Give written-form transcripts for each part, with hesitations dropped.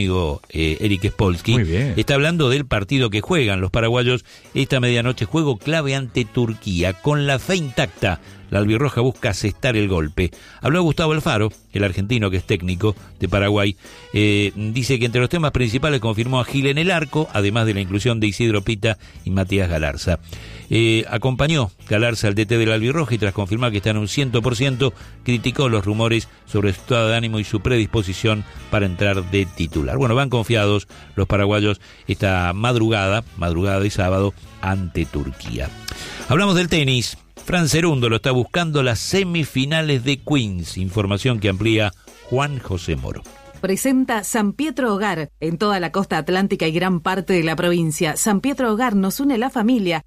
amigo Eric Spolsky. Muy bien. Está hablando del partido que juegan los paraguayos esta medianoche, juego clave ante Turquía, con la fe intacta. La albirroja busca asestar el golpe. Habló Gustavo Alfaro, el argentino que es técnico de Paraguay. Dice que entre los temas principales confirmó a Gil en el arco, además de la inclusión de Isidro Pita y Matías Galarza. Acompañó Galarza al DT de la albirroja y tras confirmar que está en un 100%, criticó los rumores sobre su estado de ánimo y su predisposición para entrar de titular. Bueno, van confiados los paraguayos esta madrugada de sábado ante Turquía. Hablamos del tenis. Fran Cerúndolo está buscando las semifinales de Queens, información que amplía Juan José Moro. Presenta San Pietro Hogar en toda la costa atlántica y gran parte de la provincia. San Pietro Hogar nos une la familia.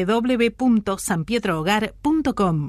www.sanpietrohogar.com.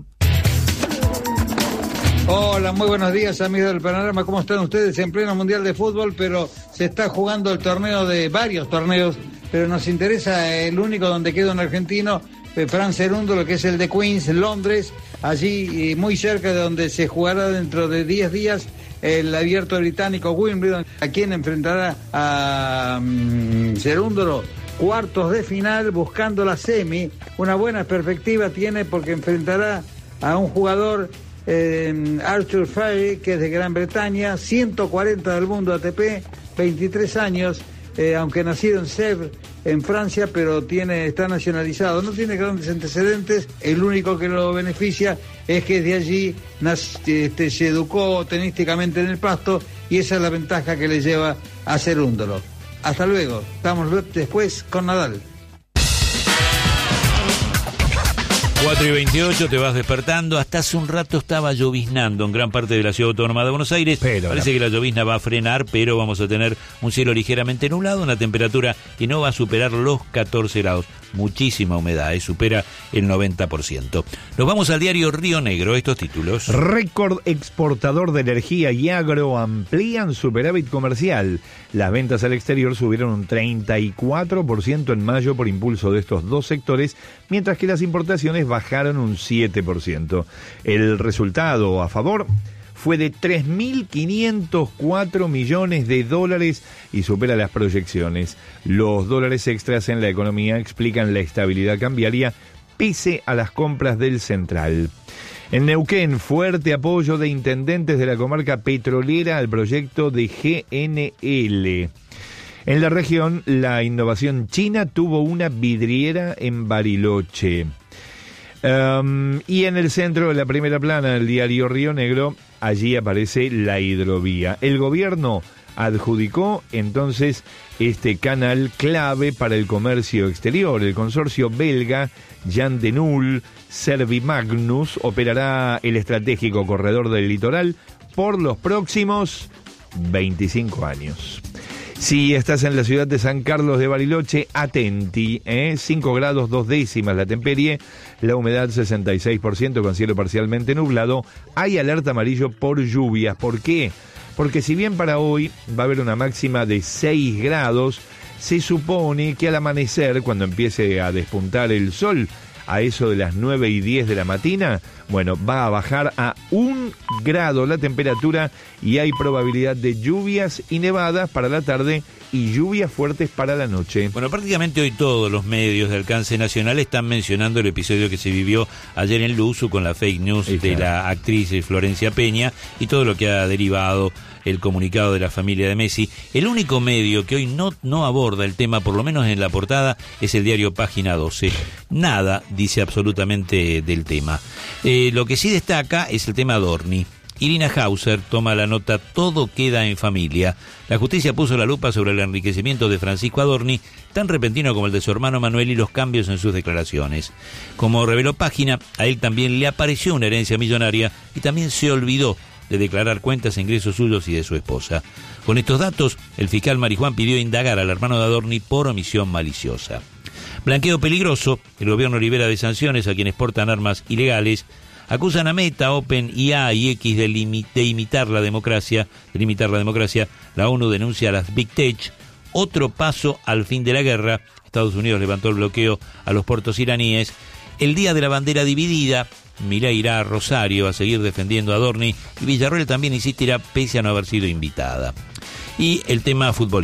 Hola, muy buenos días, amigos del Panorama. ¿Cómo están ustedes? En pleno Mundial de Fútbol, pero se está jugando el torneo de varios torneos, pero nos interesa el único donde queda un argentino, Fran Cerúndolo, que es el de Queens, Londres, allí muy cerca de donde se jugará dentro de 10 días el abierto británico Wimbledon, a quien enfrentará a Cerúndolo, cuartos de final, buscando la semi. Una buena perspectiva tiene porque enfrentará a un jugador, Arthur Fry, que es de Gran Bretaña, 140 del mundo ATP, 23 años, aunque nacido en Sèvres, en Francia, pero está nacionalizado, no tiene grandes antecedentes. El único que lo beneficia es que de allí se educó tenísticamente en el Pasto, y esa es la ventaja que le lleva a Cerúndolo. Hasta luego, estamos después con Nadal. 4:28, te vas despertando. Hasta hace un rato estaba lloviznando en gran parte de la ciudad autónoma de Buenos Aires. Parece que la llovizna va a frenar, pero vamos a tener un cielo ligeramente nublado, una temperatura que no va a superar los 14 grados. Muchísima humedad, supera el 90%. Nos vamos al diario Río Negro, estos títulos. Récord exportador de energía y agro amplían superávit comercial. Las ventas al exterior subieron un 34% en mayo por impulso de estos dos sectores, mientras que las importaciones bajaron un 7%. El resultado a favor fue de 3.504 millones de dólares y supera las proyecciones. Los dólares extras en la economía explican la estabilidad cambiaria pese a las compras del central. En Neuquén, fuerte apoyo de intendentes de la comarca petrolera al proyecto de GNL. En la región, la innovación china tuvo una vidriera en Bariloche. Y en el centro de la primera plana del diario Río Negro, allí aparece la hidrovía. El gobierno adjudicó entonces este canal clave para el comercio exterior. El consorcio belga Jan de Null Servimagnus operará el estratégico corredor del litoral por los próximos 25 años. Si estás en la ciudad de San Carlos de Bariloche, atenti, 5 grados 2 décimas la temperie, la humedad 66% con cielo parcialmente nublado, hay alerta amarillo por lluvias. ¿Por qué? Porque si bien para hoy va a haber una máxima de 6 grados, se supone que al amanecer, cuando empiece a despuntar el sol, a eso de las 9:10 de la mañana, bueno, va a bajar a 1 grado la temperatura y hay probabilidad de lluvias y nevadas para la tarde y lluvias fuertes para la noche. Bueno, prácticamente hoy todos los medios de alcance nacional están mencionando el episodio que se vivió ayer en Luzu con la fake news de la actriz Florencia Peña y todo lo que ha derivado el comunicado de la familia de Messi. El único medio que hoy no aborda el tema, por lo menos en la portada, es el diario Página 12. Nada dice absolutamente del tema. Lo que sí destaca es el tema Adorni. Irina Hauser toma la nota Todo queda en familia. La justicia puso la lupa sobre el enriquecimiento de Francisco Adorni, tan repentino como el de su hermano Manuel, y los cambios en sus declaraciones. Como reveló Página, a él también le apareció una herencia millonaria y también se olvidó de declarar cuentas e ingresos suyos y de su esposa. Con estos datos, el fiscal Marijuán pidió indagar al hermano de Adorni por omisión maliciosa. Blanqueo peligroso. El gobierno libera de sanciones a quienes portan armas ilegales. Acusan a Meta, OpenAI y X de limitar la democracia. La ONU denuncia a las Big Tech. Otro paso al fin de la guerra. Estados Unidos levantó el bloqueo a los puertos iraníes. El día de la bandera dividida. Milei irá a Rosario a seguir defendiendo a Adorni y Villarroel también insistirá pese a no haber sido invitada. y el tema futbolístico.